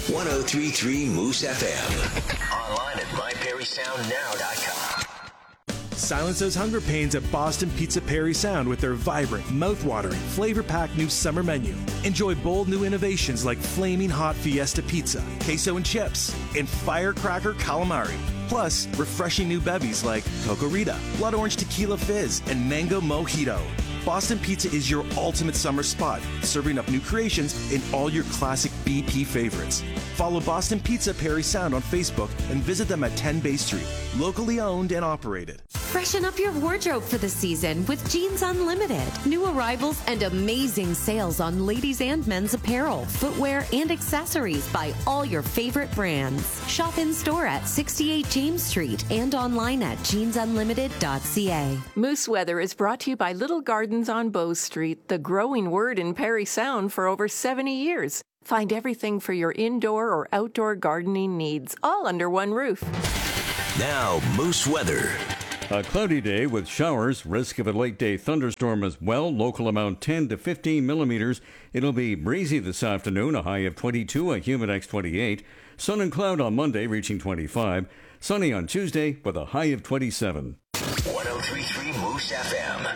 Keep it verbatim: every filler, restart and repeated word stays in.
one oh three point three Moose F M. Online at my perry sound now dot com. Silence those hunger pains at Boston Pizza Perry Sound with their vibrant, mouth-watering, flavor-packed new summer menu. Enjoy bold new innovations like Flaming Hot Fiesta Pizza, Queso and Chips, and Firecracker Calamari. Plus, refreshing new bevies like Coco Rita, Blood Orange Tequila Fizz, and Mango Mojito. Boston Pizza is your ultimate summer spot, serving up new creations in all your classic B P favorites. Follow Boston Pizza Perry Sound on Facebook and visit them at ten Bay Street. Locally owned and operated. Freshen up your wardrobe for the season with Jeans Unlimited. New arrivals and amazing sales on ladies and men's apparel, footwear, and accessories by all your favorite brands. Shop in store at sixty-eight James Street and online at jeans unlimited dot c a. Moose Weather is brought to you by Little Gardens on Bow Street, the growing word in Perry Sound for over seventy years. Find everything for your indoor or outdoor gardening needs, all under one roof. Now, Moose Weather. A cloudy day with showers, risk of a late day thunderstorm as well, local amount ten to fifteen millimeters. It'll be breezy this afternoon, a high of twenty-two, a Humidex twenty-eight. Sun and cloud on Monday, reaching twenty-five. Sunny on Tuesday with a high of twenty-seven. one oh three point three Moose F M.